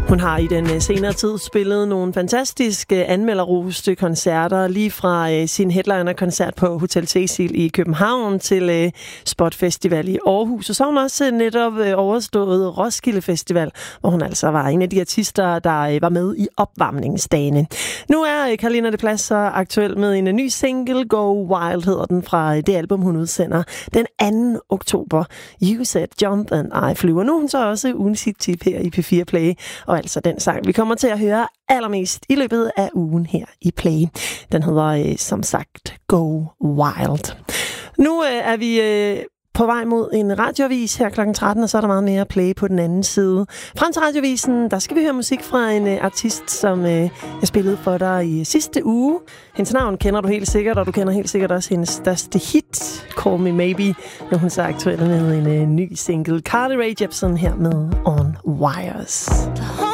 Hun har i den senere tid spillet nogle fantastiske anmelderroste koncerter, lige fra sin headliner-koncert på Hotel Cecil i København til Spot Festival i Aarhus. Og så har hun også netop overstået Roskilde Festival, hvor hun altså var en af de artister, der var med i opvarmningsdagene. Nu er Carolina de Plas så aktuel med en ny single, Go Wild hedder den, fra det album, hun udsender den 2. oktober. You Said Jump and I Flew. Og nu er hun så også ugens hit-tip her i P4 Play, og altså den sang, vi kommer til at høre allermest i løbet af ugen her i Play. Den hedder som sagt Go Wild. Nu er vi på vej mod en radioavis her kl. 13, og så er der meget mere Play på den anden side. Frem til radiovisen, der skal vi høre musik fra en artist, som jeg spillede for dig i sidste uge. Hendes navn kender du helt sikkert, og du kender helt sikkert også hendes største hit, Call Me Maybe. Nu er hun så aktuel med en ny single. Carly Rae Jepsen her med On Wires.